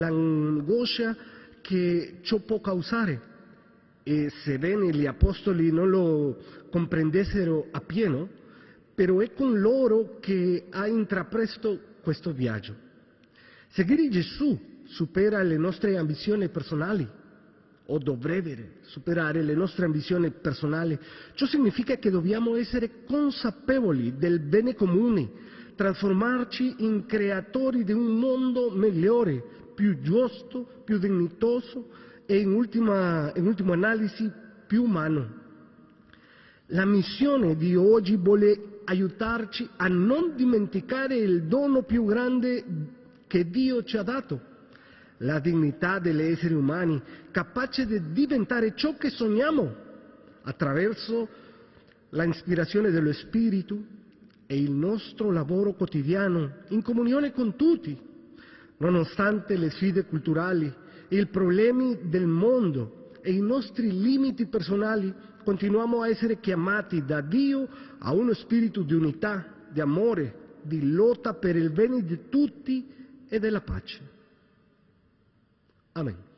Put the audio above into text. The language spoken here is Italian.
l'angoscia che ciò può causare. E sebbene gli apostoli non lo comprendessero appieno, però è con loro che ha intrapreso questo viaggio. Seguire Gesù supera le nostre ambizioni personali, o dovrebbe superare le nostre ambizioni personali. Ciò significa che dobbiamo essere consapevoli del bene comune, trasformarci in creatori di un mondo migliore, più giusto, più dignitoso e in ultima analisi più umano. La missione di oggi vuole aiutarci a non dimenticare il dono più grande che Dio ci ha dato, la dignità degli esseri umani, capace di diventare ciò che sogniamo attraverso l'ispirazione dello Spirito e il nostro lavoro quotidiano in comunione con tutti, nonostante le sfide culturali, i problemi del mondo e i nostri limiti personali. Continuiamo a essere chiamati da Dio a uno spirito di unità, di amore, di lotta per il bene di tutti e della pace. Amen.